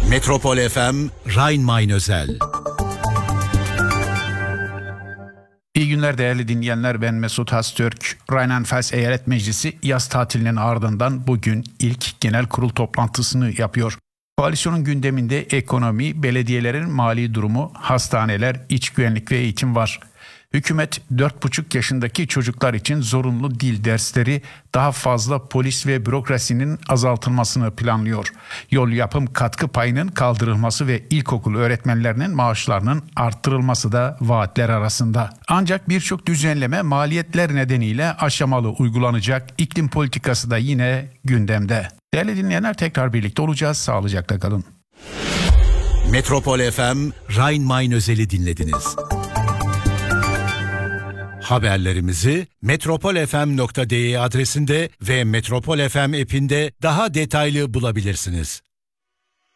Metropol FM Rhein-Main özel. İyi günler değerli dinleyenler, ben Mesut Hastürk. Rheinland-Pfalz Eyalet Meclisi yaz tatilinin ardından bugün ilk genel kurul toplantısını yapıyor. Koalisyonun gündeminde ekonomi, belediyelerin mali durumu, hastaneler, iç güvenlik ve eğitim var. Hükümet 4,5 yaşındaki çocuklar için zorunlu dil dersleri, daha fazla polis ve bürokrasinin azaltılmasını planlıyor. Yol yapım katkı payının kaldırılması ve ilkokul öğretmenlerinin maaşlarının arttırılması da vaatler arasında. Ancak birçok düzenleme maliyetler nedeniyle aşamalı uygulanacak. İklim politikası da yine gündemde. Değerli dinleyenler, tekrar birlikte olacağız. Sağlıcakla kalın. Metropol FM Rhein-Main özeli dinlediniz. Haberlerimizi metropolfm.de adresinde ve Metropol FM app'inde daha detaylı bulabilirsiniz.